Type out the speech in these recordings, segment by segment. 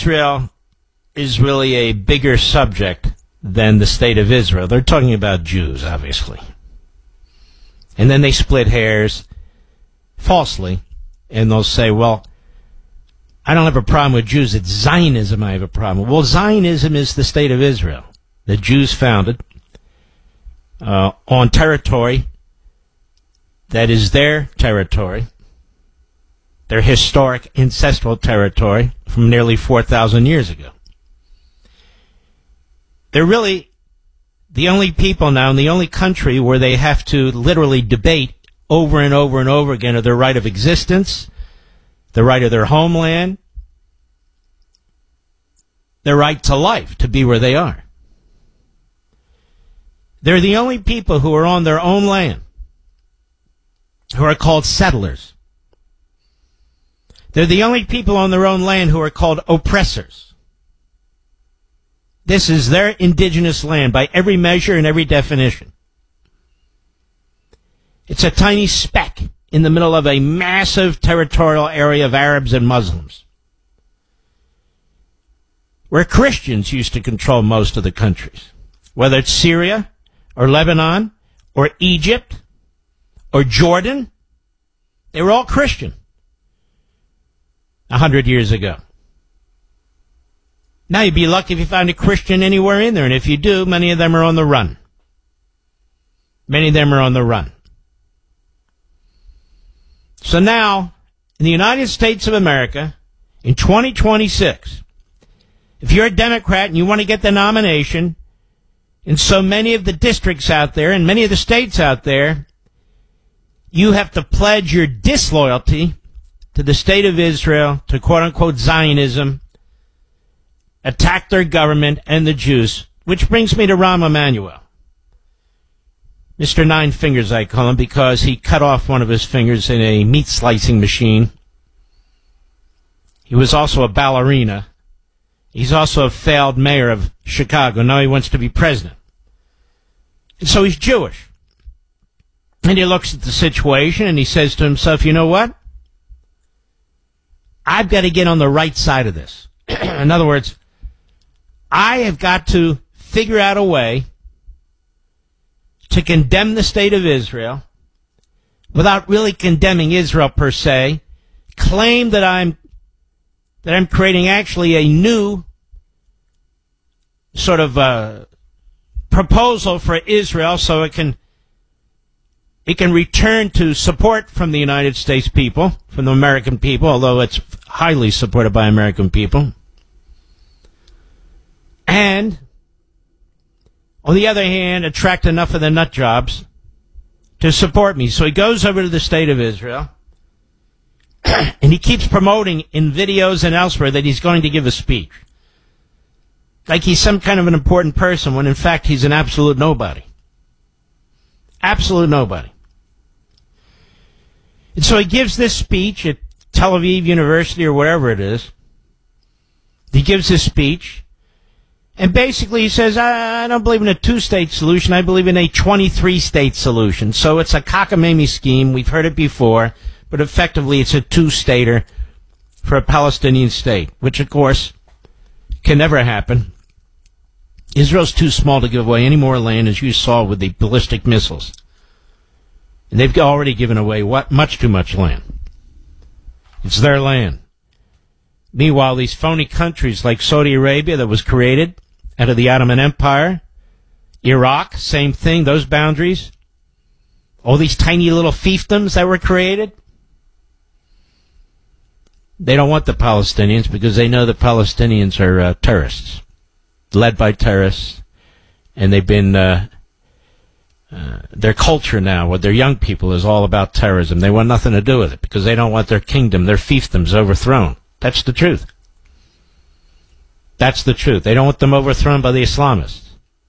Israel is really a bigger subject than the state of Israel. They're talking about Jews, obviously. And then they split hairs falsely, and they'll say, well, I don't have a problem with Jews. It's Zionism I have a problem with. Well, Zionism is the state of Israel. The Jews founded on territory that is their territory, their historic ancestral territory from nearly 4,000 years ago. They're really the only people now in the only country where they have to literally debate over and over and over again of their right of existence, the right of their homeland, their right to life, to be where they are. They're the only people who are on their own land, who are called settlers. They're the only people on their own land who are called oppressors. This is their indigenous land by every measure and every definition. It's a tiny speck in the middle of a massive territorial area of Arabs and Muslims, where Christians used to control most of the countries, whether it's Syria or Lebanon or Egypt or Jordan. They were all Christian 100 years ago. Now you'd be lucky if you find a Christian anywhere in there, and if you do, many of them are on the run. Many of them are on the run. So now, in the United States of America, in 2026, if you're a Democrat and you want to get the nomination, in so many of the districts out there and many of the states out there, you have to pledge your disloyalty to the state of Israel, to quote-unquote Zionism, attack their government and the Jews, which brings me to Rahm Emanuel. Mr. Nine Fingers, I call him, because he cut off one of his fingers in a meat slicing machine. He was also a ballerina. He's also a failed mayor of Chicago. Now he wants to be president. And so he's Jewish. And he looks at the situation and he says to himself, you know what? I've got to get on the right side of this. In other words, I have got to figure out a way to condemn the state of Israel without really condemning Israel per se, claim that I'm creating actually a new sort of proposal for Israel so it can return to support from the United States people, from the American people, although it's highly supported by American people. And, on the other hand, attract enough of the nut jobs to support me. So he goes over to the state of Israel, and he keeps promoting in videos and elsewhere that he's going to give a speech. Like he's some kind of an important person, when in fact he's an absolute nobody. Absolute nobody. And so he gives this speech at Tel Aviv University or wherever it is. He gives this speech. And basically he says, I don't believe in a two-state solution. I believe in a 23-state solution. So it's a cockamamie scheme. We've heard it before. But effectively it's a two-stater for a Palestinian state, which, of course, can never happen. Israel's too small to give away any more land, as you saw with the ballistic missiles. And they've already given away much too much land. It's their land. Meanwhile, these phony countries like Saudi Arabia that was created out of the Ottoman Empire, Iraq, same thing, those boundaries, all these tiny little fiefdoms that were created, they don't want the Palestinians because they know the Palestinians are terrorists, led by terrorists, and they've been, their culture now with their young people is all about terrorism. They want nothing to do with it because they don't want their kingdom, their fiefdoms overthrown. That's the truth. That's the truth. They don't want them overthrown by the Islamists.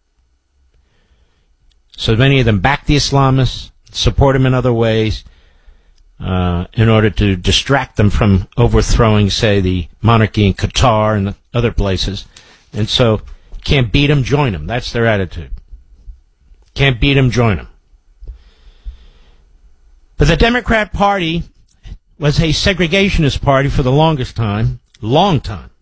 So many of them back the Islamists, support them in other ways, in order to distract them from overthrowing, say, the monarchy in Qatar and other places. And so, can't beat them, join them. That's their attitude. Can't beat them, join them. But the Democrat Party was a segregationist party for the longest time, long time.